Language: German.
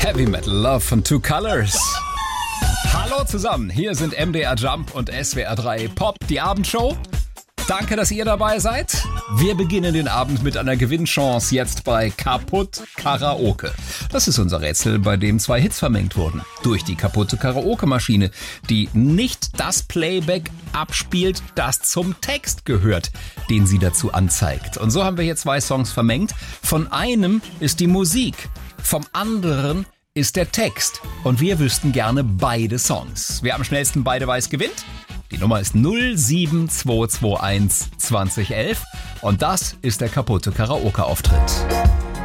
Heavy Metal Love von Two Colors. Hallo zusammen, hier sind MDR Jump und SWR 3 Pop, die Abendshow. Danke, dass ihr dabei seid. Wir beginnen den Abend mit einer Gewinnchance jetzt bei Kaputt Karaoke. Das ist unser Rätsel, bei dem 2 Hits vermengt wurden. Durch die kaputte Karaoke-Maschine, die nicht das Playback abspielt, das zum Text gehört, den sie dazu anzeigt. Und so haben wir hier 2 Songs vermengt. Von einem ist die Musik, vom anderen ist der Text. Und wir wüssten gerne beide Songs. Wer am schnellsten beide weiß, gewinnt. Die Nummer ist 07221 2011 und das ist der kaputte Karaoke-Auftritt.